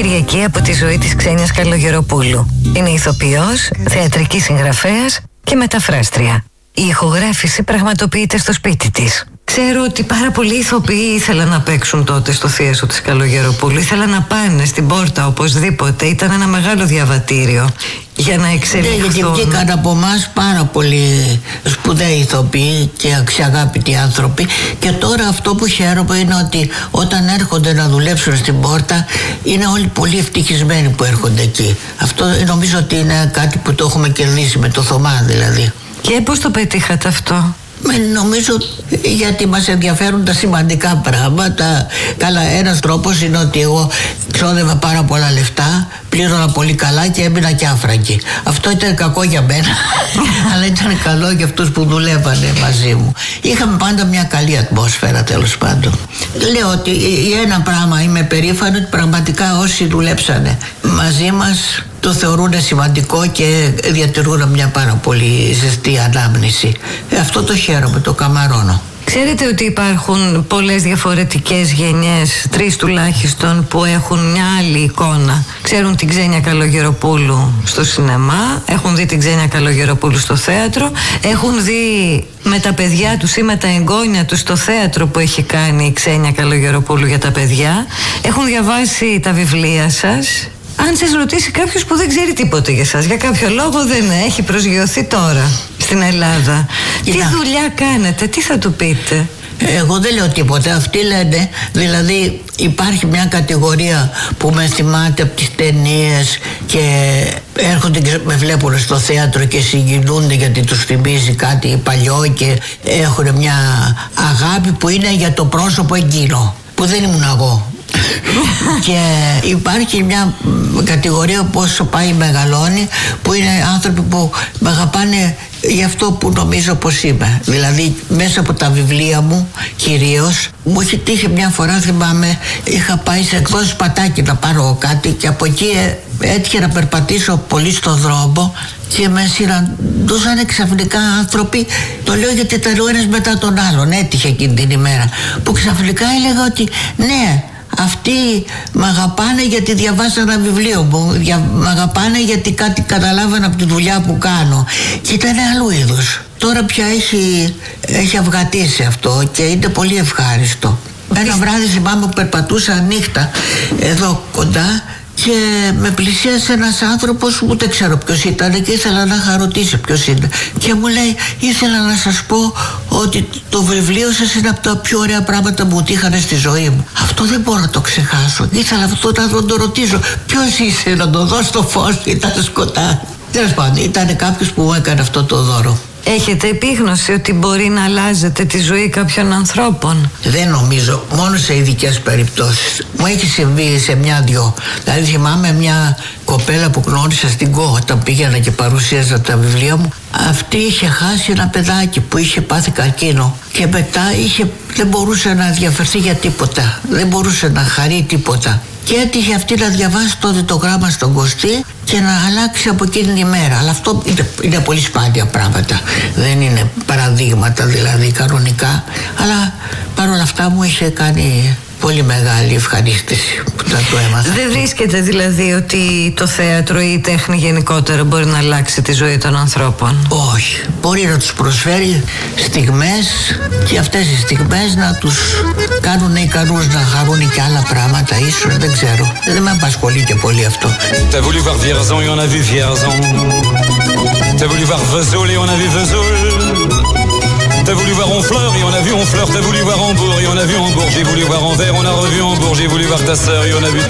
Κυριακή από τη ζωή της Ξένιας Καλογεροπούλου. Είναι ηθοποιός, θεατρική συγγραφέας και μεταφράστρια. Η ηχογράφηση πραγματοποιείται στο σπίτι της. Ξέρω ότι πάρα πολλοί ηθοποιοί ήθελαν να παίξουν τότε στο θίασο της Καλογεροπούλου. Ήθελαν να πάνε στην πόρτα οπωσδήποτε. Ήταν ένα μεγάλο διαβατήριο για να εξελιχθούν. Ναι, γιατί βγήκαν από εμάς πάρα πολλοί σπουδαίοι ηθοποιοί και αξιαγάπητοι άνθρωποι. Και τώρα αυτό που χαίρομαι είναι ότι όταν έρχονται να δουλέψουν στην πόρτα, είναι όλοι πολύ ευτυχισμένοι που έρχονται εκεί. Αυτό νομίζω ότι είναι κάτι που το έχουμε κερδίσει με το Θωμά δηλαδή. Και πώς το πετύχατε αυτό? Νομίζω γιατί μας ενδιαφέρουν τα σημαντικά πράγματα. Καλά, ένας τρόπος είναι ότι εγώ ξόδευα πάρα πολλά λεφτά, πλήρωνα πολύ καλά και έμεινα και άφραγγη. Αυτό ήταν κακό για μένα, αλλά ήταν καλό για αυτούς που δουλεύανε μαζί μου. Είχαμε πάντα μια καλή ατμόσφαιρα, τέλος πάντων. Λέω ότι για ένα πράγμα είμαι περήφανη, ότι πραγματικά όσοι δουλέψανε μαζί μας το θεωρούν σημαντικό και διατηρούν μια πάρα πολύ ζεστή ανάμνηση. Αυτό το χαίρομαι, το καμαρώνω. Ξέρετε ότι υπάρχουν πολλές διαφορετικές γενιές, 3 τουλάχιστον, που έχουν μια άλλη εικόνα. Ξέρουν την Ξένια Καλογεροπούλου στο σινεμά, έχουν δει την Ξένια Καλογεροπούλου στο θέατρο, έχουν δει με τα παιδιά τους ή με τα εγγόνια τους στο θέατρο που έχει κάνει η Ξένια Καλογεροπούλου για τα παιδιά, έχουν διαβάσει τα βιβλία σας. Αν σας ρωτήσει κάποιος που δεν ξέρει τίποτα για σας, για κάποιο λόγο δεν έχει προσγειωθεί τώρα στην Ελλάδα, τι δουλειά κάνετε, τι θα του πείτε? Εγώ δεν λέω τίποτα, αυτοί λένε, δηλαδή υπάρχει μια κατηγορία που με θυμάται από τις ταινίες και έρχονται και με βλέπουν στο θέατρο και συγκινούνται γιατί τους θυμίζει κάτι παλιό και έχουν μια αγάπη που είναι για το πρόσωπο εκείνο, που δεν ήμουν εγώ. Και υπάρχει μια κατηγορία που όσο πάει μεγαλώνει, που είναι άνθρωποι που με αγαπάνε για αυτό που νομίζω πως είμαι. Δηλαδή μέσα από τα βιβλία μου κυρίως μου έχει τύχει μια φορά, θυμάμαι, είχα πάει σε εκδόσεις Πατάκη να πάρω κάτι και από εκεί έτυχε να περπατήσω πολύ στον δρόμο και με συναντούσαν ξαφνικά άνθρωποι, το λέω γιατί ήταν ο ένας μετά τον άλλον, έτυχε εκείνη την ημέρα, που ξαφνικά έλεγα ότι ναι, αυτοί με αγαπάνε γιατί διαβάσαν ένα βιβλίο μου, με αγαπάνε γιατί κάτι καταλάβανε από τη δουλειά που κάνω, και ήταν αλλού είδους. Τώρα πια έχει αυγατήσει αυτό και είναι πολύ ευχάριστο. Ένα βράδυ θυμάμαι που περπατούσα νύχτα εδώ κοντά και με πλησίασε ένας άνθρωπος, ούτε ξέρω ποιος ήταν, και ήθελα να ρωτήσω ποιος είναι. Και μου λέει, ήθελα να σας πω ότι το βιβλίο σας είναι από τα πιο ωραία πράγματα που μου τύχανε στη ζωή μου. Αυτό δεν μπορώ να το ξεχάσω. Ήθελα αυτό να το ρωτήσω. Ποιος είσαι, να το δω στο φως, ήταν σκοτάδι. Τέλος πάντων, ήταν κάποιος που μου έκανε αυτό το δώρο. Έχετε επίγνωση ότι μπορεί να αλλάζετε τη ζωή κάποιων ανθρώπων? Δεν νομίζω, μόνο σε ειδικές περιπτώσεις. Μου έχει συμβεί σε μια-δυο. Δηλαδή θυμάμαι μια κοπέλα που γνώρισα στην ΚΟ όταν πήγαινα και παρουσίαζα τα βιβλία μου. Αυτή είχε χάσει ένα παιδάκι που είχε πάθει καρκίνο και μετά δεν μπορούσε να διαφερθεί για τίποτα. Δεν μπορούσε να χαρεί τίποτα. Και έτυχε αυτή να διαβάσει τότε το γράμμα στον Κωστή και να αλλάξει από εκείνη την ημέρα. Αλλά αυτό είναι πολύ σπάνια πράγματα. Δεν είναι παραδείγματα δηλαδή κανονικά. Αλλά παρόλα αυτά μου είχε κάνει πολύ μεγάλη ευχαρίστηση που το έμαθα. Δεν βρίσκεται δηλαδή ότι το θέατρο ή η τέχνη γενικότερα μπορεί να αλλάξει τη ζωή των ανθρώπων? Όχι. Μπορεί να τους προσφέρει στιγμές και αυτές οι στιγμές να τους κάνουν ικανούς να χαρούν και άλλα πράγματα, ίσως, δεν ξέρω. Δεν με απασχολεί και πολύ αυτό. T'as voulu voir Vierzon et on a vu Vierzon. T'as voulu voir Vesoul et on a vu Vesoul. T'as voulu voir Honfleur et on a vu Honfleur. T'as voulu voir Hambourg et on a vu Hambourg. J'ai voulu voir Anvers, on a revu Hambourg. J'ai voulu voir ta sœur et on a vu